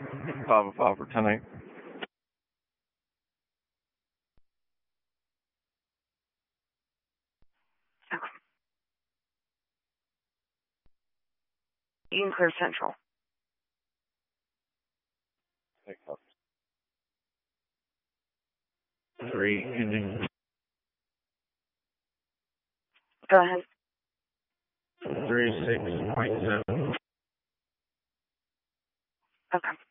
505 for tonight. Okay. You can clear Central. Take up. 3 ending. Go ahead. 36.7. Okay.